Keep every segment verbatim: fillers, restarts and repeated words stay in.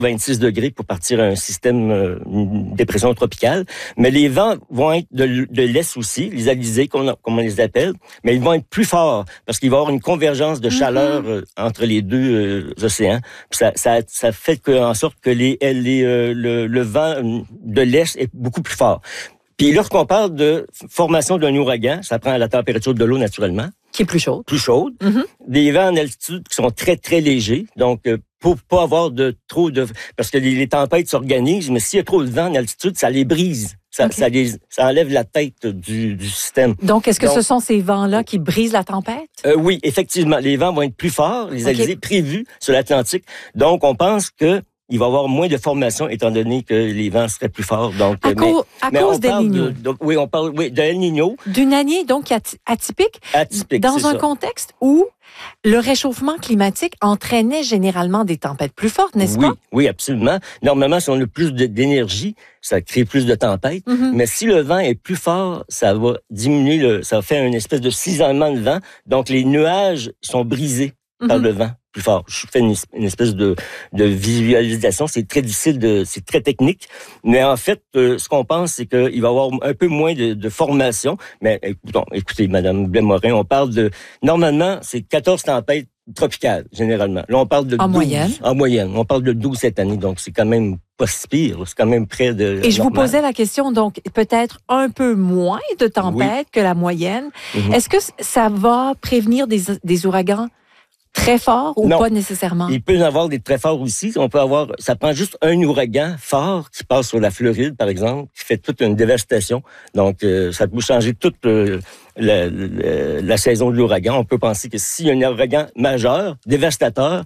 vingt-six degrés pour partir à un système, euh, une dépression tropicale. Mais les vents vont être de, de l'est aussi, les alizés, comme on, on les appelle, mais ils vont être plus forts parce qu'il va y avoir une convergence de chaleur mm-hmm. euh, entre les deux euh, océans. Puis ça, ça, ça fait que, en sorte que les, les, euh, le, le vent de l'est est beaucoup plus fort. Puis lorsqu'on parle de formation d'un ouragan, ça prend la température de l'eau naturellement. Qui est plus chaude. Plus chaude. Mm-hmm. Des vents en altitude qui sont très, très légers. Donc, euh, pour pas avoir de trop de... Parce que les, les tempêtes s'organisent, mais s'il y a trop de vent en altitude, ça les brise. Ça, okay. ça, les, ça enlève la tête du, du système. Donc, est-ce que Donc, ce sont ces vents-là qui brisent la tempête? Euh, oui, effectivement. Les vents vont être plus forts, les alizés okay. prévus sur l'Atlantique. Donc, on pense que il va y avoir moins de formation étant donné que les vents seraient plus forts. Donc, à, mais, cause, à mais cause d'El Niño. De, donc, oui, on parle oui, d'El Niño. D'une année donc atypique. Atypique, dans un ça. contexte où le réchauffement climatique entraînait généralement des tempêtes plus fortes, n'est-ce oui, pas? Oui, absolument. Normalement, si on a plus de, d'énergie, ça crée plus de tempêtes. Mm-hmm. Mais si le vent est plus fort, ça va diminuer, le, ça va faire une espèce de cisaillement de vent. Donc, les nuages sont brisés mm-hmm. par le vent plus fort. Je fais une, une espèce de, de visualisation. C'est très difficile, de, c'est très technique. Mais en fait, euh, ce qu'on pense, c'est qu'il va y avoir un peu moins de, de formation. Mais écoutons, écoutez, Madame Blais-Morin, on parle de... Normalement, c'est quatorze tempêtes tropicales, généralement. Là, on parle de en douze. Moyenne? En moyenne. On parle de douze cette année. Donc, c'est quand même pas si pire. C'est quand même près de... Et je normal. vous posais la question, donc, peut-être un peu moins de tempêtes oui. que la moyenne. Mm-hmm. Est-ce que ça va prévenir des, des ouragans très fort ou non, pas nécessairement? Il peut y en avoir des très forts aussi. On peut avoir, ça prend juste un ouragan fort qui passe sur la Floride, par exemple, qui fait toute une dévastation. Donc, euh, ça peut changer toute euh, la, la, la saison de l'ouragan. On peut penser que s'il y a un ouragan majeur, dévastateur,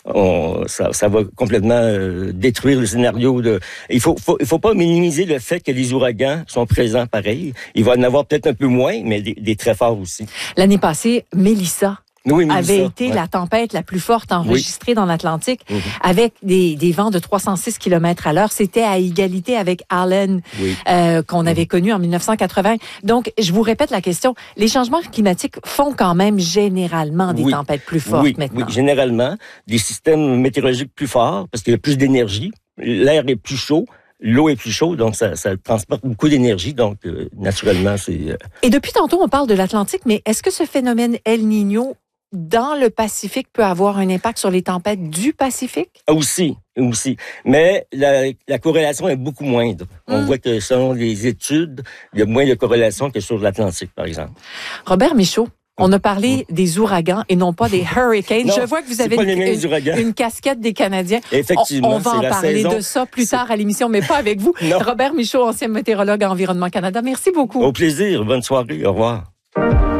on, ça, ça va complètement euh, détruire le scénario. De. Il faut, faut, il faut pas minimiser le fait que les ouragans sont présents pareil. Il va en avoir peut-être un peu moins, mais des, des très forts aussi. L'année passée, Mélissa. Oui, avait été ouais. la tempête la plus forte enregistrée oui. dans l'Atlantique, mm-hmm. avec des, des vents de trois cent six kilomètres à l'heure. C'était à égalité avec Allen, oui. euh, qu'on mm-hmm. avait connu en dix-neuf cent quatre-vingts. Donc, je vous répète la question. Les changements climatiques font quand même généralement des oui. tempêtes plus fortes oui. maintenant. Oui, généralement. Des systèmes météorologiques plus forts, parce qu'il y a plus d'énergie. L'air est plus chaud. L'eau est plus chaude, donc ça, ça transporte beaucoup d'énergie. Donc, euh, naturellement, c'est... Euh... Et depuis tantôt, on parle de l'Atlantique, mais est-ce que ce phénomène El Niño dans le Pacifique peut avoir un impact sur les tempêtes du Pacifique? Aussi, aussi. Mais la, la corrélation est beaucoup moindre. Mm. On voit que selon les études, il y a moins de corrélation que sur l'Atlantique, par exemple. Robert Michaud, on a parlé mm. des ouragans et non pas des hurricanes. Non, je vois que vous avez une, une, une casquette des Canadiens. Effectivement, on, on va c'est en la parler saison. de ça plus tard à l'émission, mais pas avec vous. Robert Michaud, ancien météorologue à Environnement Canada. Merci beaucoup. Au plaisir. Bonne soirée. Au revoir.